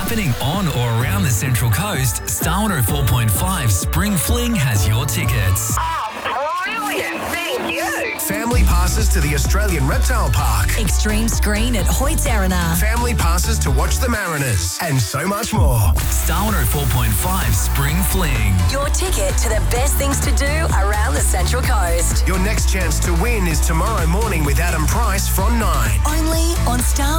happening on or around the Central Coast, Star 104.5 Spring Fling has your tickets. Oh, brilliant. Thank you. Family passes to the Australian Reptile Park. Extreme screen at Hoyts Arena. Family passes to watch the Mariners. And so much more. Star 104.5 Spring Fling. Your ticket to the best things to do around the Central Coast. Your next chance to win is tomorrow morning with Adam Price from 9. Only on Star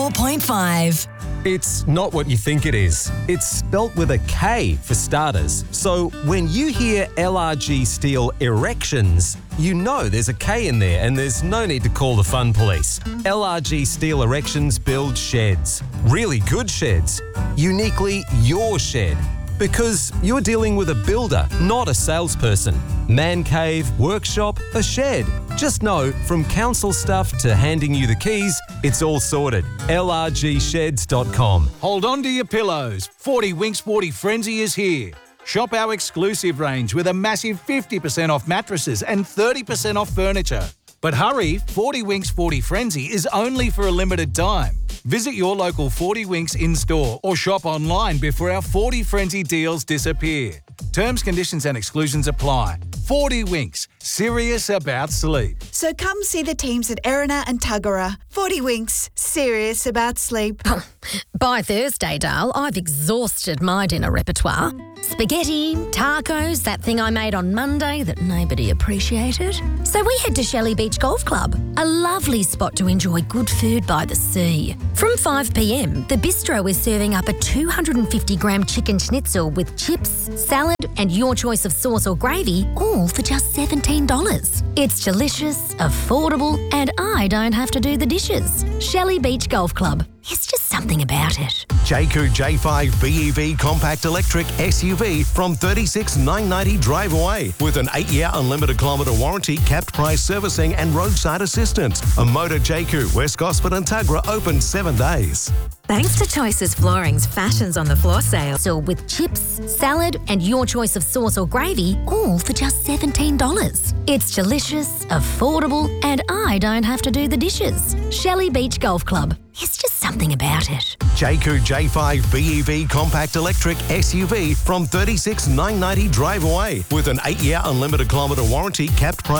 104.5. It's not what you think it is. It's spelt with a K for starters. So when you hear LRG Steel Erections, you know there's a K in there and there's no need to call the fun police. LRG Steel Erections build sheds. Really good sheds. Uniquely your shed. Because you're dealing with a builder, not a salesperson. Man cave, workshop, a shed. Just know, from council stuff to handing you the keys, it's all sorted. LRGsheds.com. Hold on to your pillows. 40 Winks 40 Frenzy is here. Shop our exclusive range with a massive 50% off mattresses and 30% off furniture. But hurry, 40 Winks 40 Frenzy is only for a limited time. Visit your local 40 Winks in-store or shop online before our 40 Frenzy deals disappear. Terms, conditions and exclusions apply. 40 Winks, serious about sleep. So come see the teams at Erina and Tuggerah. 40 Winks, serious about sleep. By Thursday, Dale, I've exhausted my dinner repertoire. Spaghetti, tacos, that thing I made on Monday that nobody appreciated. So we head to Shelley Beach Golf Club, a lovely spot to enjoy good food by the sea. From 5 p.m, the bistro is serving up a 250-gram chicken schnitzel with chips, salad and your choice of sauce or gravy, all for just $17. It's delicious, affordable and I don't have to do the dishes. Shelley Beach Golf Club. It's just something about it. Jayco J5 BEV Compact Electric SUV from $36,990 drive away with an 8-year unlimited kilometre warranty, capped price servicing and roadside assistance. A Motor Jayco, West Gosford and Tuggerah open 7 days. Thanks to Choices Flooring's Fashions on the Floor sale. So with chips, salad and your choice of sauce or gravy, all for just $17. It's delicious, affordable and I don't have to do the dishes. Shelley Beach Golf Club. It's just something about it. Jayco J5 BEV Compact Electric SUV from $36,990 drive away with an 8-year unlimited kilometre warranty, capped price